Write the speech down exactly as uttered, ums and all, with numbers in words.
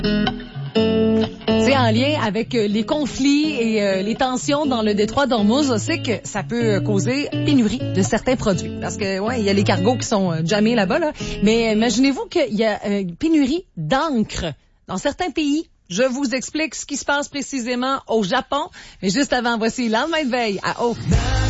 C'est en lien avec les conflits et euh, les tensions dans le détroit d'Ormuz. On sait que ça peut causer pénurie de certains produits. Parce que, ouais, il y a les cargos qui sont euh, jammés là-bas, là. Mais imaginez-vous qu'il y a euh, une pénurie d'encre dans certains pays. Je vous explique ce qui se passe précisément au Japon. Mais juste avant, voici Lendemain de veille à O.